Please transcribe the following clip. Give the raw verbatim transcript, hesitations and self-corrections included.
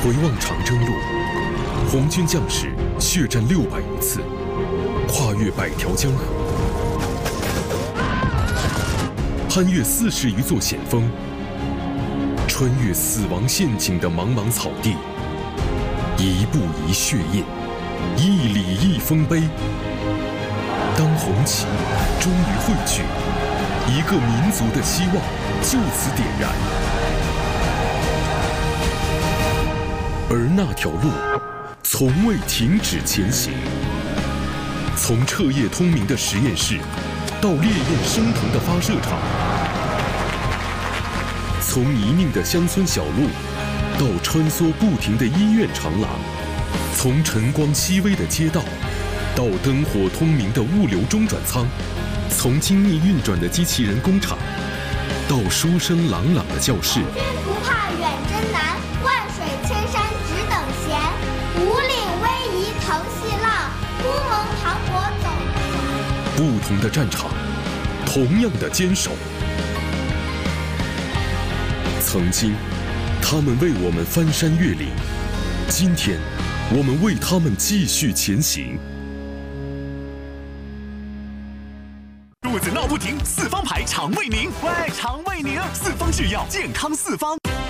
回望长征路，红军将士血战六百余次，跨越百条江河，攀越四十余座险峰，穿越死亡陷阱的茫茫草地，一步一血印，一里一丰碑。当红旗终于汇聚，一个民族的希望就此点燃。而那条路从未停止前行，从彻夜通明的实验室到烈焰升腾的发射场，从泥泞的乡村小路到穿梭不停的医院长廊，从晨光熹微的街道到灯火通明的物流中转仓，从精密运转的机器人工厂到书声朗朗的教室。 军不怕远征难，万水千山只等闲。五岭逶迤腾细浪，乌蒙磅礴走。 不同的战场，同样的坚守。曾经，他们为我们翻山越岭；今天，我们为他们继续前行。 肚子闹不停，四方牌肠胃宁。喂，肠胃宁，四方制药，健康四方。